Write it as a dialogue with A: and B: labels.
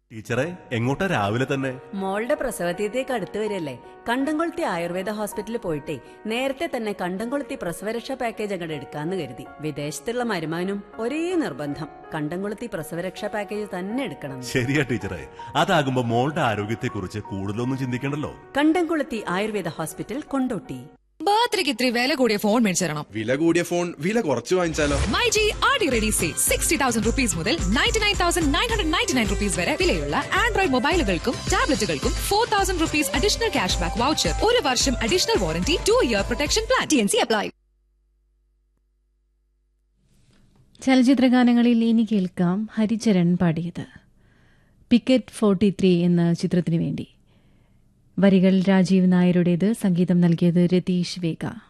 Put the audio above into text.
A: ടീച്ചറെ, എങ്ങോട്ടാ രാവിലെ തന്നെ?
B: മോളുടെ പ്രസവതീയത്തേക്ക് അടുത്ത് വരില്ലേ, കണ്ടംകൊളുത്തി ആയുർവേദ ഹോസ്പിറ്റലിൽ പോയിട്ടേ നേരത്തെ തന്നെ കണ്ടംകൊളുത്തി പ്രസവരക്ഷാ പാക്കേജ് അങ്ങോട്ട് എടുക്കാന്ന് കരുതി. വിദേശത്തുള്ള മരുമാനും ഒരേ നിർബന്ധം, കണ്ടംകൊളുത്തി പ്രസവരക്ഷാ പാക്കേജ് തന്നെ എടുക്കണം.
A: ശരിയാ ടീച്ചറെ, അതാകുമ്പോ മോളുടെ ആരോഗ്യത്തെക്കുറിച്ച് കൂടുതലൊന്നും ചിന്തിക്കണ്ടല്ലോ.
B: കണ്ടംകൊളുത്തി ആയുർവേദ ഹോസ്പിറ്റൽ, കൊണ്ടോട്ടി.
C: ബർത്ത്ഡേക്ക് ഇത്തിരി വില കൂടിയ ഫോൺ മേടിച്ചു തരണം.
D: വില കൂടിയ ഫോൺ വില കുറച്ച് വാങ്ങിച്ചാലോ?
C: മൈജി ആടി റെഡി സേ 60,000 rupees മുതൽ 99,999 rupees വരെ വിലയുള്ള Android മൊബൈലുകൾക്കും ടാബ്ലറ്റുകൾക്കും 4,000 rupees additional cash back voucher, 1 വർഷം additional warranty, 2-year protection plan. TNC apply.
E: ചലച്ചിത്രഗാനങ്ങളിൽ ഇനി കേൾക്കാം ഹരിചരൺ പാടിയത് പിക്കറ്റ് 43 എന്ന ചിത്രത്തിനു വേണ്ടി. വരികൾ രാജീവ് നായരുടേത്, സംഗീതം നൽകിയത് രതീഷ് വേഗ.